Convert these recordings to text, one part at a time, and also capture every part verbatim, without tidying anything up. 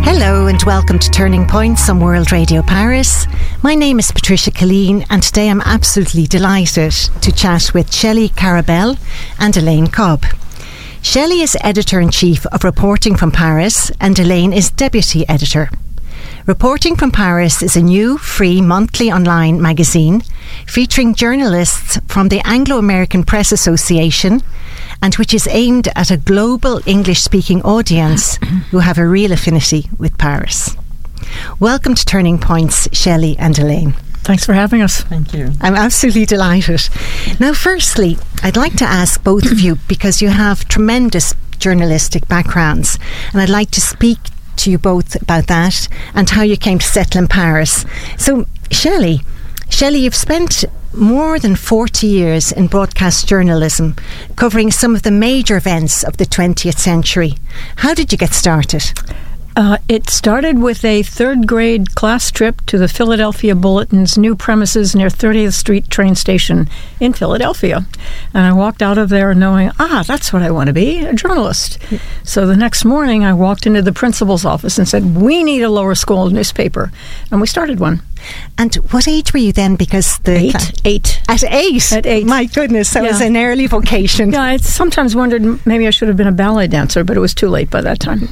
Hello and welcome to Turning Points on World Radio Paris. My name is Patricia Killeen and today I'm absolutely delighted to chat with Shelley Carabell and Elaine Cobb. Shelley is Editor-in-Chief of Reporting from Paris and Elaine is Deputy Editor. Reporting from Paris is a new, free, monthly online magazine featuring journalists from the Anglo-American Press Association and which is aimed at a global English-speaking audience who have a real affinity with Paris. Welcome to Turning Points, Shelley and Elaine. Thanks for having us. Thank you. I'm absolutely delighted. Now, firstly, I'd like to ask both of you, because you have tremendous journalistic backgrounds, and I'd like to speak to you both about that and how you came to settle in Paris. So, Shelley, Shelley, you've spent more than forty years in broadcast journalism, covering some of the major events of the twentieth century. How did you get started? Uh, it started with a third grade class trip to the Philadelphia Bulletin's new premises near thirtieth Street train station in Philadelphia. And I walked out of there knowing, ah, that's what I want to be, a journalist. So the next morning I walked into the principal's office and said, we need a lower school newspaper. And we started one. And what age were you then? Because the Eight. cla- Eight. At eight? At eight. My goodness, that Yeah. was an early vocation. Yeah, I sometimes wondered maybe I should have been a ballet dancer, but it was too late by that time.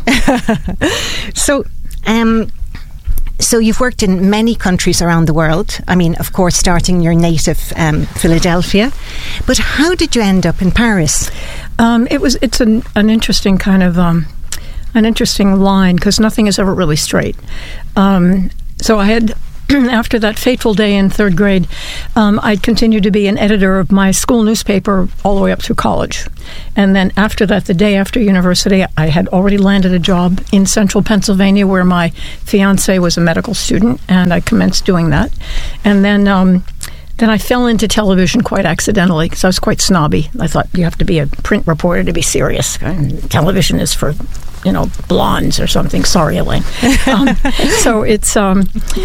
So, um, so you've worked in many countries around the world. I mean, of course, starting in your native um, Philadelphia. But how did you end up in Paris? Um, it was. It's an, an interesting kind of um, an interesting line because nothing is ever really straight. Um, so I had. After that fateful day in third grade, um, I continued to be an editor of my school newspaper all the way up through college. And then after that, the day after university, I had already landed a job in central Pennsylvania where my fiancé was a medical student, and I commenced doing that. And then um, then I fell into television quite accidentally because I was quite snobby. I thought you have to be a print reporter to be serious. And television is for, you know, blondes or something. Sorry, Elaine. Um, so it's... Um,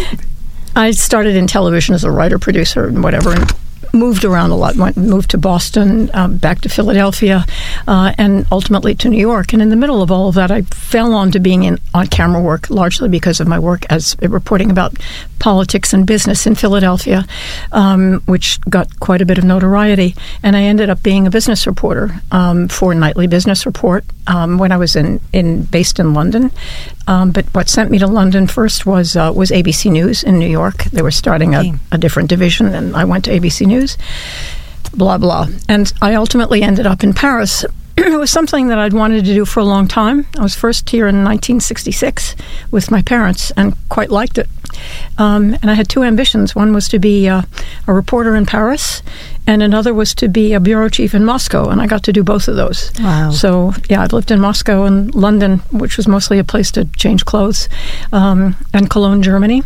I started in television as a writer, producer, and whatever, and moved around a lot. Went, moved to Boston, um, back to Philadelphia, uh, and ultimately to New York. And in the middle of all of that, I fell on to being in on-camera work, largely because of my work as uh, reporting about politics and business in Philadelphia, um, which got quite a bit of notoriety. And I ended up being a business reporter um, for Nightly Business Report um, when I was in, in based in London. Um, but what sent me to London first was uh, was A B C News in New York. They were starting a, a different division, and I went to A B C News, blah, blah. And I ultimately ended up in Paris. It was something that I'd wanted to do for a long time. I was first here in nineteen sixty-six with my parents and quite liked it. Um, and I had two ambitions. One was to be uh, a reporter in Paris, and another was to be a bureau chief in Moscow, and I got to do both of those. Wow. So, yeah, I've lived in Moscow and London, which was mostly a place to change clothes, um, and Cologne, Germany,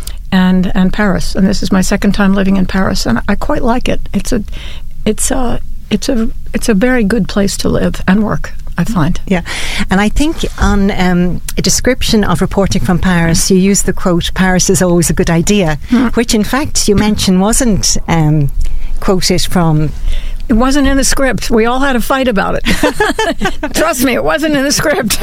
and and Paris. And this is my second time living in Paris, and I quite like it. It's a, it's a, it's a, it's a very good place to live and work, I find. Yeah, and I think on um, a description of Reporting from Paris, you used the quote, "Paris is always a good idea," mm. which in fact you mentioned wasn't um, quoted from... It wasn't in the script. We all had a fight about it. Trust me, it wasn't in the script.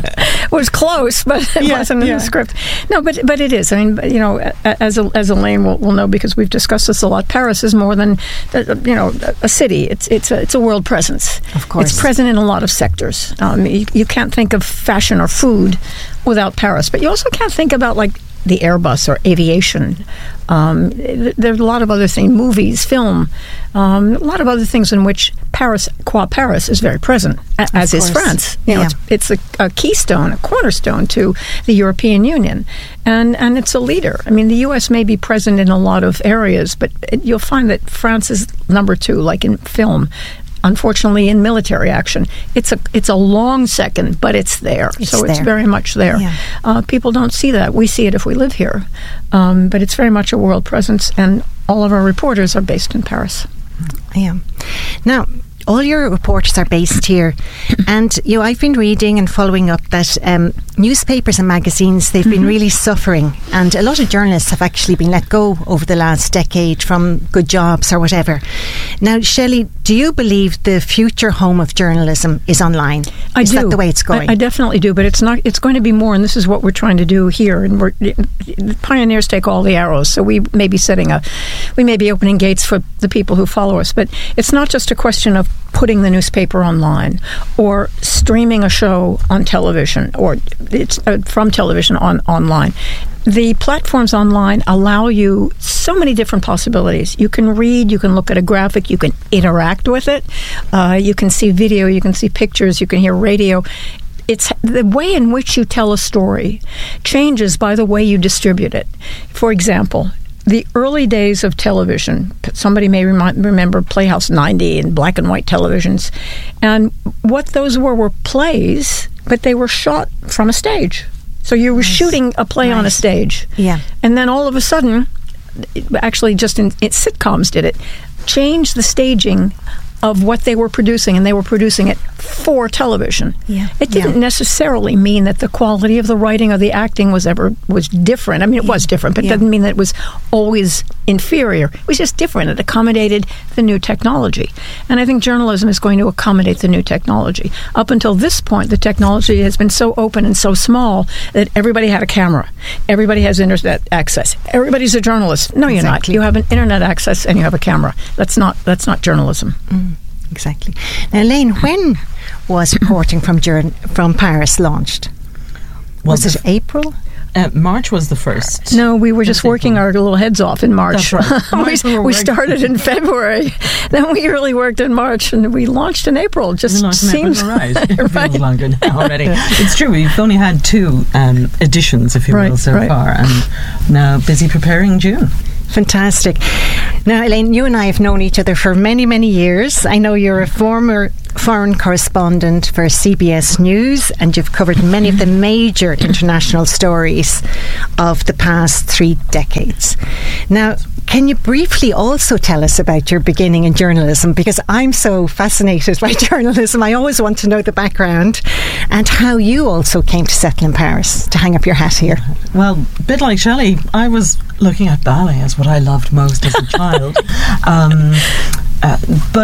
It was close, but it yeah, wasn't in yeah. the script. No, but but it is. I mean, you know, as a, as Elaine will, will know, because we've discussed this a lot, Paris is more than, you know, a city. It's it's a, it's a world presence. Of course. It's present in a lot of sectors. Um, you, you can't think of fashion or food without Paris, but you also can't think about, like, the Airbus or aviation. Um, there are a lot of other things, movies, film, um, a lot of other things in which Paris, qua Paris, is very present, as is France. You know, yeah. It's, it's a, a keystone, a cornerstone to the European Union, and and it's a leader. I mean, the U S may be present in a lot of areas, but it, you'll find that France is number two, like in film. Unfortunately, in military action, it's a it's a long second, but it's there. It's so there. It's very much there. Yeah. Uh, people don't see that. We see it if we live here, um, but it's very much a world presence, and all of our reporters are based in Paris. Yeah. Now, all your reporters are based here, and you know, I've been reading and following up that um, newspapers and magazines, they've mm-hmm. been really suffering, and a lot of journalists have actually been let go over the last decade from good jobs or whatever. Now, Shelley, do you believe the future home of journalism is online? I is do. that the way it's going? I, I definitely do, but it's not. It's going to be more, and this is what we're trying to do here. And we're pioneers take all the arrows, so we may be setting a, we may be opening gates for the people who follow us. But it's not just a question of putting the newspaper online or streaming a show on television or it's uh, from television on online. The platforms online allow you so many different possibilities. You can read, you can look at a graphic, you can interact with it, uh, you can see video, you can see pictures, you can hear radio. It's the way in which you tell a story changes by the way you distribute it. For example, the early days of television, somebody may remi- remember Playhouse ninety and black and white televisions, and what those were were plays, but they were shot from a stage. So you were nice. shooting a play nice. on a stage. Yeah. And then all of a sudden, actually just in it, sitcoms did it, changed the staging of what they were producing, and they were producing it for television. Yeah. It didn't yeah. necessarily mean that the quality of the writing or the acting was ever was different. I mean, it yeah. was different, but yeah. it doesn't mean that it was always inferior. It was just different. It accommodated the new technology. And I think journalism is going to accommodate the new technology. Up until this point, the technology has been so open and so small that everybody had a camera. Everybody has internet access. Everybody's a journalist. No, you're exactly. not. You have an internet access and you have a camera. That's not that's not journalism. Mm. Exactly. Now, Elaine, when was Reporting from Jour- from Paris launched? Was well, it April? Uh, March was the first. No, we were just working our little heads off in March. That's right. we, we started in February. Then we really worked in March, and we launched in April. Just launched seems in April, right. It right. feels longer now already. It's true. We've only had two um, editions, if you right, will, so right. far, and now busy preparing June. Fantastic. Now, Elaine, you and I have known each other for many, many years. I know you're a former foreign correspondent for C B S News, and you've covered many of the major international stories of the past three decades. Now, can you briefly also tell us about your beginning in journalism? Because I'm so fascinated by journalism. I always want to know the background and how you also came to settle in Paris, to hang up your hat here. Well, a bit like Shelley, I was looking at ballet as what I loved most as a child. Um, uh, but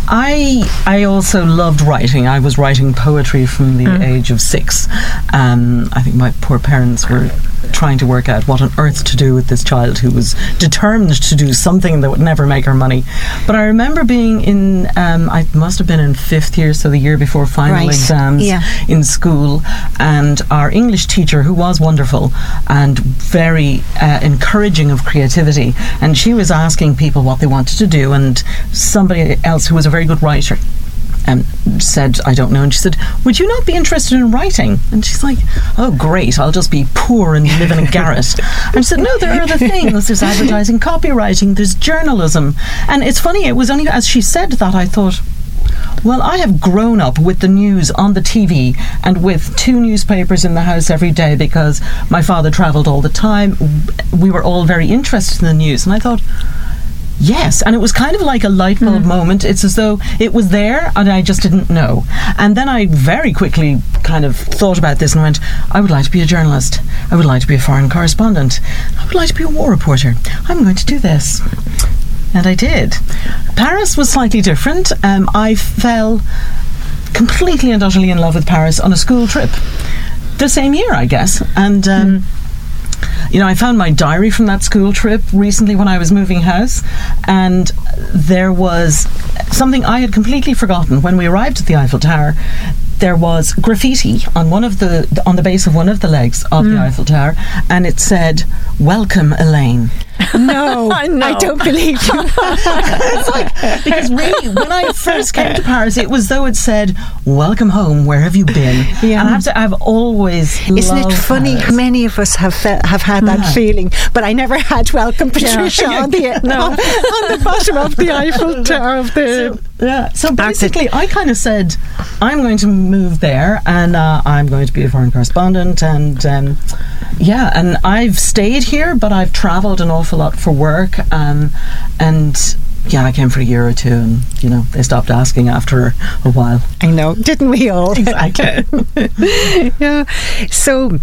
I I also loved writing. I was writing poetry from the mm. age of six. Um, I think my poor parents were trying to work out what on earth to do with this child who was determined to do something that would never make her money. But I remember being in, um, I must have been in fifth year, so the year before final right. exams yeah. in school, and our English teacher, who was wonderful and very uh, encouraging of creativity, and she was asking people what they wanted to do, and somebody else who was a very good writer Um, said, I don't know, and she said, would you not be interested in writing? And she's like, oh great, I'll just be poor and live in a garret. And she said, no, there are other things. There's advertising, copywriting, there's journalism. And it's funny, it was only as she said that I thought, well, I have grown up with the news on the T V and with two newspapers in the house every day because my father travelled all the time. We were all very interested in the news, and I thought, yes, and it was kind of like a light bulb mm. moment. It's as though it was there and I just didn't know. And then I very quickly kind of thought about this and went, I would like to be a journalist. I would like to be a foreign correspondent. I would like to be a war reporter. I'm going to do this. And I did. Paris was slightly different. Um, I fell completely and utterly in love with Paris on a school trip. The same year, I guess. And um, mm. you know, I found my diary from that school trip recently when I was moving house, and there was something I had completely forgotten. When we arrived at the Eiffel Tower, there was graffiti on one of the on the base of one of the legs of mm. the Eiffel Tower, and it said, "Welcome, Elaine." No, I, I don't believe you. It's like, because really, when I first came to Paris, it was though it said, "Welcome home. Where have you been?" Yeah. And I have to, I've always Isn't it funny? Paris. Many of us have fe- have had that yeah. feeling, but I never had "Welcome, Patricia" yeah. on the no. on, on the bottom of the Eiffel Tower of the. So, yeah. So basically, I kind of said, "I'm going to move there, and uh, I'm going to be a foreign correspondent," and um, yeah, and I've stayed here, but I've travelled an awful lot for work, um, and yeah, I came for a year or two, and you know they stopped asking after a while. I know, didn't we all? Exactly. Yeah. So.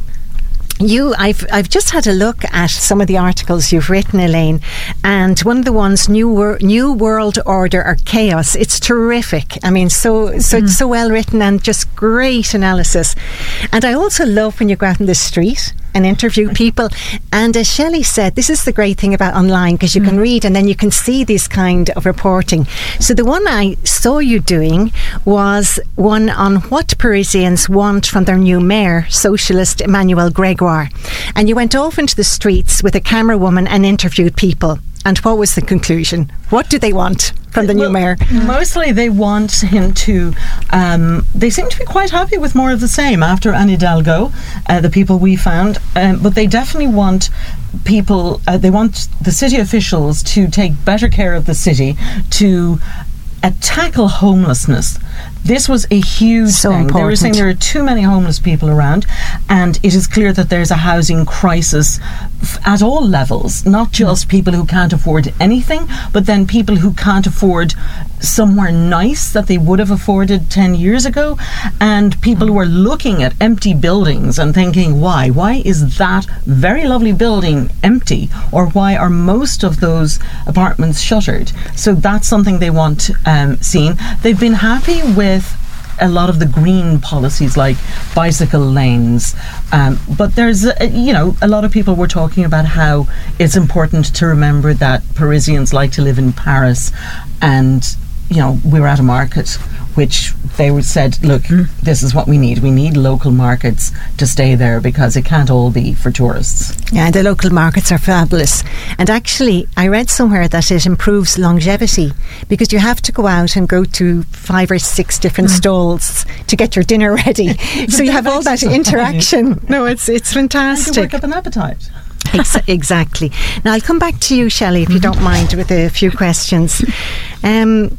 You, I've I've just had a look at some of the articles you've written, Elaine, and one of the ones, New Wor- New World Order or Chaos. It's terrific. I mean, so so mm. so well written and just great analysis. And I also love when you go out in the street and interview people. And as Shelley said, this is the great thing about online, because you mm. can read and then you can see this kind of reporting. So the one I saw you doing was one on what Parisians want from their new mayor, socialist Emmanuel Gregoire. And you went off into the streets with a camera woman and interviewed people. And what was the conclusion? What do they want from the well, new mayor? Mostly they want him to, um, they seem to be quite happy with more of the same after Anne Hidalgo, uh, the people we found. Um, but they definitely want people, uh, they want the city officials to take better care of the city, to uh, tackle homelessness. This was a huge so thing. Important. They were saying there are too many homeless people around, and it is clear that there's a housing crisis f- at all levels, not just mm. people who can't afford anything, but then people who can't afford somewhere nice that they would have afforded ten years ago, and people mm. who are looking at empty buildings and thinking, why? Why is that very lovely building empty? Or why are most of those apartments shuttered? So that's something they want um, seen. They've been happy with a lot of the green policies like bicycle lanes, um, but there's a, you know a lot of people were talking about how it's important to remember that Parisians like to live in Paris, and you know we were at a market which they said, look, mm. this is what we need. We need local markets to stay there because it can't all be for tourists. Yeah, the local markets are fabulous. And actually, I read somewhere that it improves longevity because you have to go out and go to five or six different mm. stalls to get your dinner ready. So you have all that interaction. No, it's it's fantastic. And you work up an appetite. Ex- exactly. Now, I'll come back to you, Shelley, if you don't mind, with a few questions. Um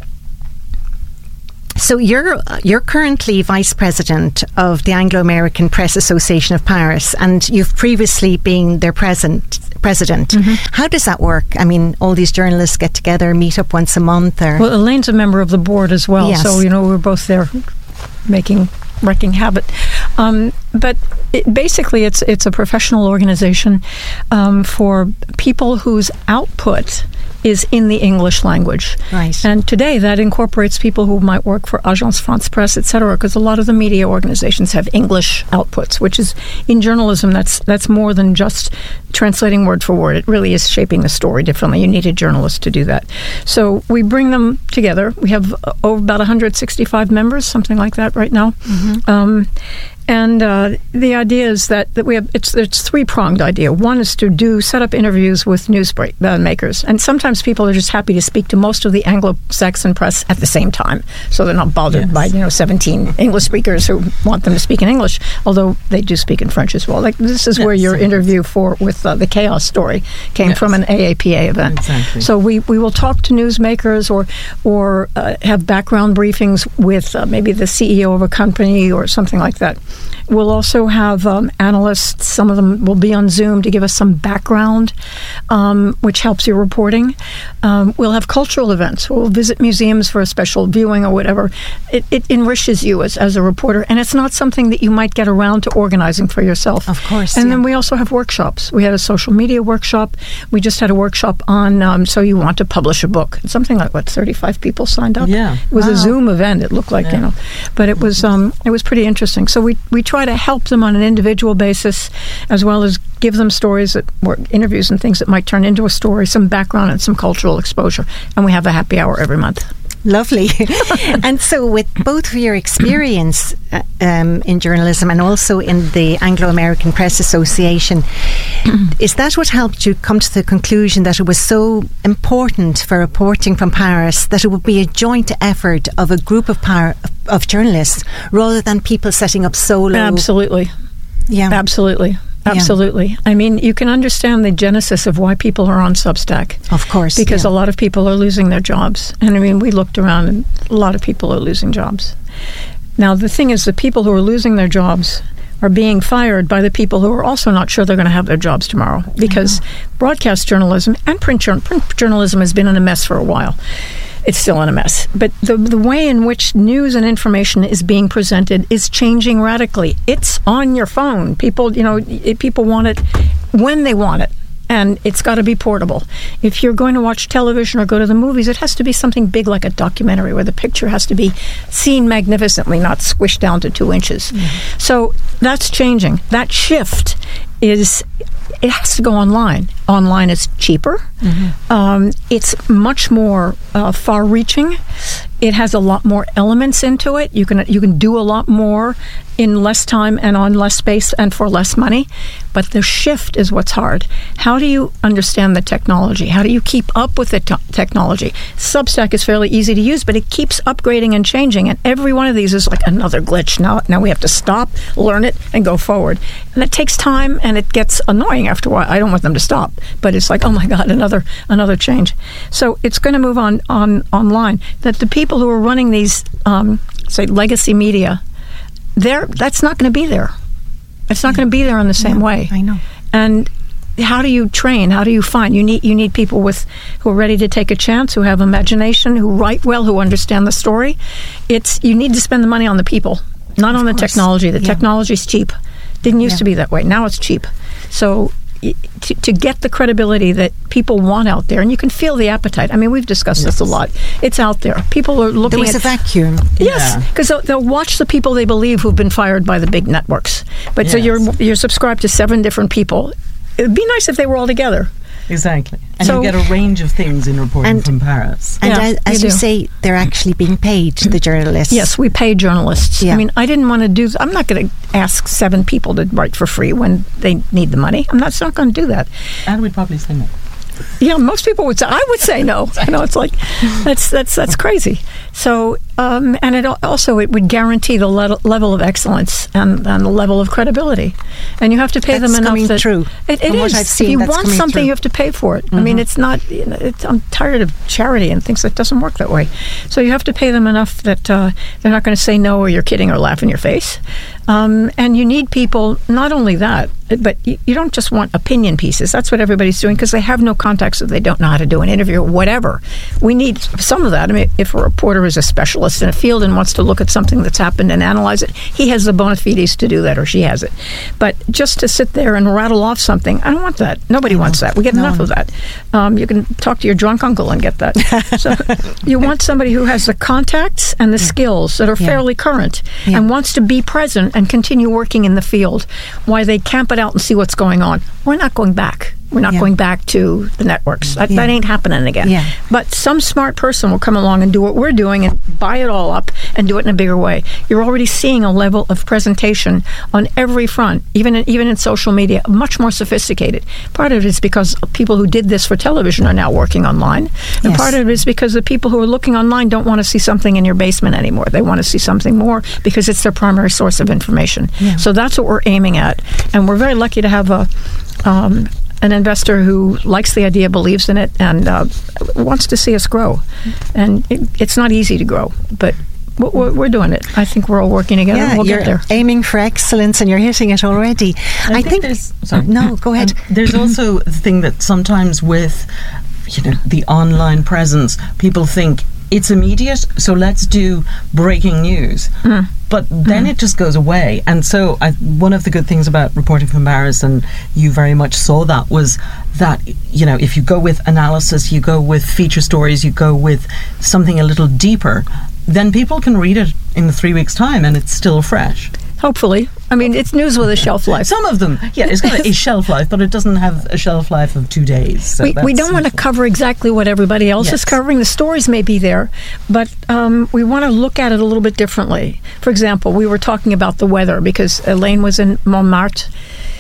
So you're you're currently vice president of the Anglo-American Press Association of Paris, and you've previously been their present, president. Mm-hmm. How does that work? I mean, all these journalists get together, meet up once a month, or well, Elaine's a member of the board as well, yes. so you know we're both there making wrecking havoc. Um, but it, basically, it's it's a professional organization um, for people whose output is in the English language. Right. And today that incorporates people who might work for Agence France Presse, et cetera, because a lot of the media organizations have English outputs, which is, in journalism, that's that's more than just translating word for word. It really is shaping the story differently. You need a journalist to do that. So we bring them together. We have uh, over about one hundred sixty-five members, something like that right now. Mm-hmm. Um, And uh, the idea is that, that we have it's it's three pronged idea. One is to do set up interviews with news break, uh, makers, and sometimes people are just happy to speak to most of the Anglo-Saxon press at the same time, so they're not bothered yes. by you know seventeen English speakers who want them to speak in English, although they do speak in French as well. Like this is yes, where your interview for with uh, the Chaos story came yes. from an A A P A event. Exactly. So we, we will talk to newsmakers or or uh, have background briefings with uh, maybe the C E O of a company or something like that. We'll also have um, analysts. Some of them will be on Zoom to give us some background, um, which helps your reporting. Um, we'll have cultural events. We'll visit museums for a special viewing or whatever. It, it enriches you as, as a reporter, and it's not something that you might get around to organizing for yourself. Of course. And yeah. then we also have workshops. We had a social media workshop. We just had a workshop on um, so you want to publish a book. Something like, what, thirty-five people signed up? Yeah. It was wow. a Zoom event, it looked like, yeah. you know. But it was um, it was pretty interesting. So we, we try to help them on an individual basis, as well as give them stories that or interviews and things that might turn into a story, some background and some cultural exposure. And we have a happy hour every month. Lovely. And so with both of your experience uh, um, in journalism and also in the Anglo-American Press Association, is that what helped you come to the conclusion that it was so important for reporting from Paris that it would be a joint effort of a group of par- of journalists rather than people setting up solo? Absolutely. Yeah. Absolutely. Absolutely. Yeah. I mean, you can understand the genesis of why people are on Substack. Of course. Because yeah. a lot of people are losing their jobs. And I mean, we looked around and a lot of people are losing jobs. Now, the thing is, the people who are losing their jobs are being fired by the people who are also not sure they're going to have their jobs tomorrow, because broadcast journalism and print, jour- print journalism has been in a mess for a while. It's still in a mess. But the the way in which news and information is being presented is changing radically. It's on your phone. People, you know, it, people want it when they want it. And it's got to be portable. If you're going to watch television or go to the movies, it has to be something big like a documentary where the picture has to be seen magnificently, not squished down to two inches. Mm-hmm. So that's changing. That shift is, it has to go online. Online is cheaper. Mm-hmm. Um, it's much more uh, far-reaching. It has a lot more elements into it. You can you can do a lot more in less time and on less space and for less money. But the shift is what's hard. How do you understand the technology? How do you keep up with the t- technology? Substack is fairly easy to use, but it keeps upgrading and changing. And every one of these is like another glitch. Now, now we have to stop, learn it, and go forward. And it takes time, and it gets annoying after a while. I don't want them to stop, but it's like, oh my God, another another change. So it's going to move on, on online. That the people who are running these, um, say, legacy media, they're, that's not going to be there. It's not going to be there in the same no, way. I know. And how do you train? How do you find? You need you need people with who are ready to take a chance, who have imagination, who write well, who understand the story. It's you need to spend the money on the people, not of on the course. technology. The yeah. technology's cheap. Didn't used yeah. to be that way. Now it's cheap. So to, to get the credibility that people want out there, and you can feel the appetite. I mean, we've discussed yes. this a lot. It's out there. People are looking at... There was at, a vacuum. Yes, because yeah. they'll, they'll watch the people they believe who've been fired by the big networks. But yes. so you're you're subscribed to seven different people. It would be nice if they were all together. Exactly. And so, you get a range of things in reporting and, from Paris. And yeah, as, as you, you say, they're actually being paid, the journalists. Yes, we pay journalists. Yeah. I mean, I didn't want to do... I'm not going to ask seven people to write for free when they need the money. I'm not, not going to do that. And we'd probably say no. Yeah, most people would say, I would say no. You know, it's like, that's that's that's crazy. So, um, and it also, it would guarantee the le- level of excellence and, and the level of credibility. And you have to pay that's them enough coming that... True. It, it From is. what I've seen, if you that's want coming something, through. you have to pay for it. Mm-hmm. I mean, it's not... You know, it's, I'm tired of charity and things that doesn't work that way. So you have to pay them enough that uh, they're not going to say no or you're kidding or laugh in your face. Um, and you need people, not only that, but you, you don't just want opinion pieces. That's what everybody's doing because they have no contacts, so they don't know how to do an interview or whatever. We need some of that. I mean, if a reporter is a specialist in a field and wants to look at something that's happened and analyze it, he has the bona fides to do that, or she has it. But just to sit there and rattle off something, I don't want that. Nobody wants that. We get no. enough of that. Um, you can talk to your drunk uncle and get that. So you want somebody who has the contacts and the yeah. skills that are yeah. fairly current yeah. and wants to be present and continue working in the field while they camp it out and see what's going on. We're not going back. We're not yeah. going back to the networks. That, yeah. that ain't happening again. Yeah. But some smart person will come along and do what we're doing and buy it all up and do it in a bigger way. You're already seeing a level of presentation on every front, even in, even in social media, much more sophisticated. Part of it is because people who did this for television are now working online. And yes. part of it is because the people who are looking online don't want to see something in your basement anymore. They want to see something more because it's their primary source of information. Yeah. So that's what we're aiming at. And we're very lucky to have a... Um, an investor who likes the idea, believes in it, and uh, wants to see us grow. And it, it's not easy to grow, but we're, we're doing it. I think we're all working together. Yeah, and we'll you're get there. Aiming for excellence, and you're hitting it already. I, I think, think there's... Sorry. No, go ahead. Um, there's also the thing that sometimes with, you know, the online presence, people think it's immediate, so let's do breaking news. Mm. But then mm. it just goes away. And so I, one of the good things about reporting from Paris, and you very much saw that, was that, you know, if you go with analysis, you go with feature stories, you go with something a little deeper, then people can read it in three weeks' time and it's still fresh. Hopefully. I mean, it's news with a shelf life. Some of them, yeah, it's got a shelf life, but it doesn't have a shelf life of two days. So we, we don't want to cover exactly what everybody else yes. is covering. The stories may be there, but um, we want to look at it a little bit differently. For example, we were talking about the weather because Elaine was in Montmartre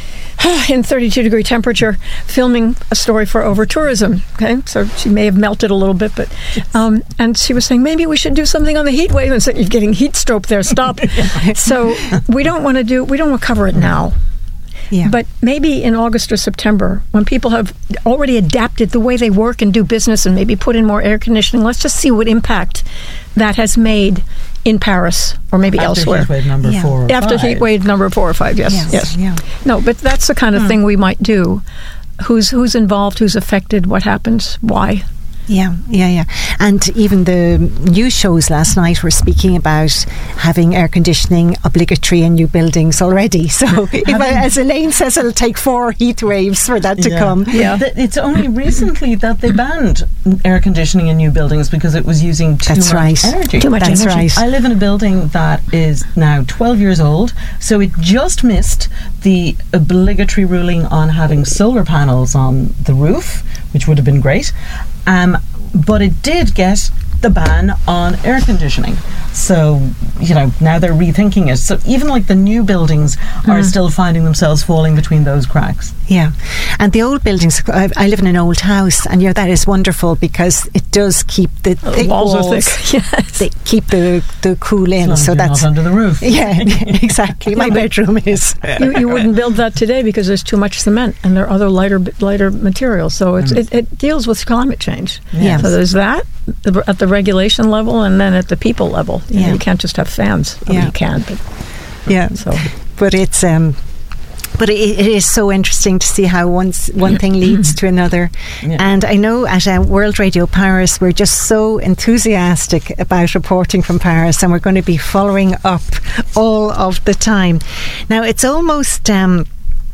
in thirty-two degree temperature filming a story for Over Tourism. Okay, so she may have melted a little bit, but yes. um, and she was saying maybe we should do something on the heat wave. And so you're getting heat stroke there. Stop. So we don't want to do. We don't want to cover it now. Yeah. But maybe in August or September, when people have already adapted the way they work and do business and maybe put in more air conditioning, let's just see what impact that has made in Paris or maybe After elsewhere. Heatwave number Yeah. four or After five. heat wave number four or five, yes, Yes, yes. yeah. No, but that's the kind of thing we might do. Who's who's involved? Who's affected? What happens? Why? Yeah, yeah, yeah. And even the news shows last night were speaking about having air conditioning obligatory in new buildings already. So, if I, as Elaine says, it'll take four heat waves for that to Yeah. come. Yeah. Th- It's only recently that they banned air conditioning in new buildings because it was using too That's much right. energy. Too much That's energy. right. I live in a building that is now twelve years old, so it just missed the obligatory ruling on having solar panels on the roof, which would have been great. Um, but it did get the ban on air conditioning. So, you know, now they're rethinking it. So even like the new buildings are still finding themselves falling between those cracks. Yeah, and the old buildings. I, I live in an old house, and you know that is wonderful because it does keep the The thick walls, walls. are thick. Yes. They keep the the cool in. As long as So you're that's not under the roof. yeah, exactly. My bedroom is. you, you wouldn't build that today because there's too much cement and there are other lighter lighter materials. So it's, it, it deals with climate change. Yeah. So there's that the, at the regulation level, and then at the people level. You know, Yeah. you can't just have fans. I mean, Yeah. you can, but Yeah. so But it's um, but it, it is so interesting to see how one one thing leads to another. Yeah. And I know at uh, World Radio Paris we're just so enthusiastic about reporting from Paris, and we're going to be following up all of the time. Now it's almost um,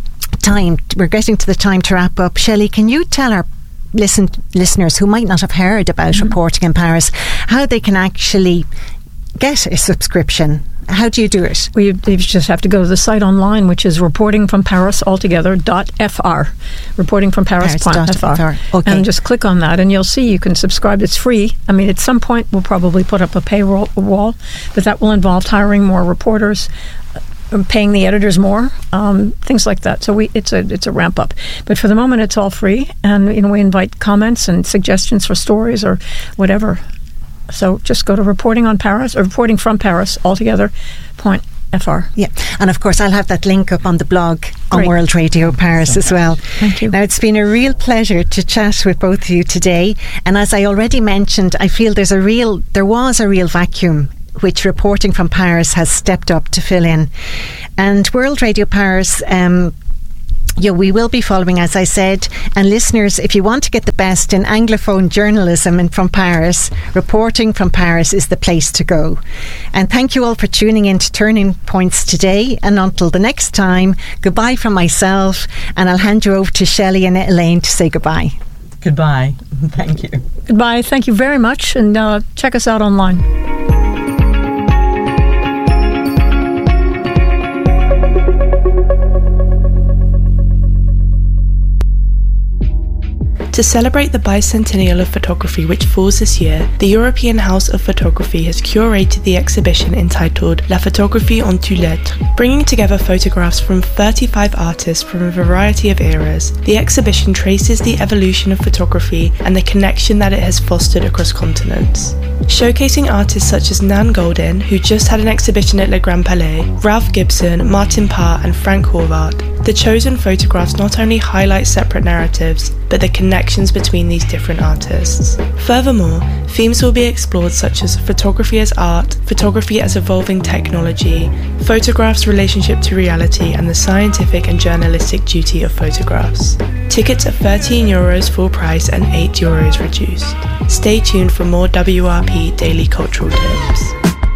time. We're getting to the time to wrap up. Shelley, can you tell our listen listeners who might not have heard about Mm-hmm. reporting in Paris how they can actually get a subscription? How do you do it? we you just have to go to the site online, which is reporting from Paris altogether dot fr, reporting from Paris, Paris dot F R, fr. Okay. and just click on that, and you'll see you can subscribe. It's free. I mean, at some point we'll probably put up a paywall wall, but that will involve hiring more reporters, uh, paying the editors more, um, things like that. So we it's a it's a ramp up. But for the moment, it's all free, and you know we invite comments and suggestions for stories or whatever. So just go to reporting on Paris or reporting from Paris altogether point fr. Yeah, and of course I'll have that link up on the blog on Great. World Radio Paris as well. Thank you. Now it's been a real pleasure to chat with both of you today, and as I already mentioned, I feel there's a real there was a real vacuum which reporting from Paris has stepped up to fill in. And World Radio Paris um Yeah, we will be following, as I said. And listeners, if you want to get the best in Anglophone journalism and from Paris, reporting from Paris is the place to go. And thank you all for tuning in to Turning Points today. And until the next time, goodbye from myself. And I'll hand you over to Shelley and Elaine to say goodbye. Goodbye. Thank you. Goodbye. Thank you very much, and uh, check us out online. To celebrate the bicentennial of photography, which falls this year, the European House of Photography has curated the exhibition entitled La Photographie en toutes lettres. Bringing together photographs from thirty-five artists from a variety of eras, the exhibition traces the evolution of photography and the connection that it has fostered across continents. Showcasing artists such as Nan Goldin, who just had an exhibition at Le Grand Palais, Ralph Gibson, Martin Parr and Frank Horvath, the chosen photographs not only highlight separate narratives, but the connections between these different artists. Furthermore, themes will be explored such as photography as art, photography as evolving technology, photographs' relationship to reality, and the scientific and journalistic duty of photographs. Tickets are thirteen euros full price and eight euros reduced. Stay tuned for more W R P daily cultural tips.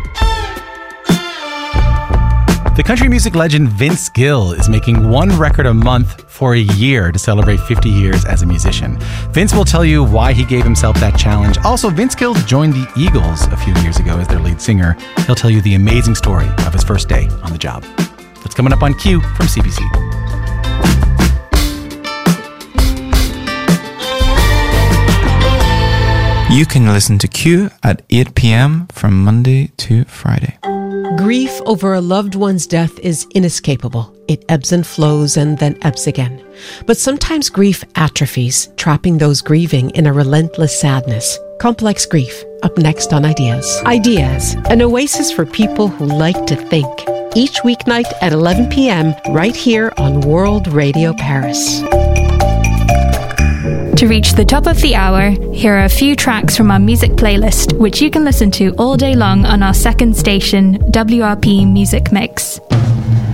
The country music legend Vince Gill is making one record a month for a year to celebrate fifty years as a musician. Vince will tell you why he gave himself that challenge. Also, Vince Gill joined the Eagles a few years ago as their lead singer. He'll tell you the amazing story of his first day on the job. That's coming up on Q from C B C. You can listen to Q at eight p.m. from Monday to Friday. Grief over a loved one's death is inescapable. It ebbs and flows and then ebbs again. But sometimes grief atrophies, trapping those grieving in a relentless sadness. Complex grief, up next on Ideas. Ideas, an oasis for people who like to think. Each weeknight at eleven p.m. right here on World Radio Paris. To reach the top of the hour, here are a few tracks from our music playlist, which you can listen to all day long on our second station, W R P Music Mix.